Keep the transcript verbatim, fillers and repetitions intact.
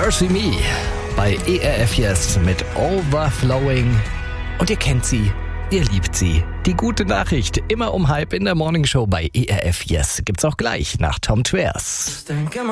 Mercy Me bei E R F Yes mit Overflowing. Und ihr kennt sie, ihr liebt sie. Die gute Nachricht, immer um halb in der Morningshow bei E R F Yes. Gibt's auch gleich nach Tom Tversky.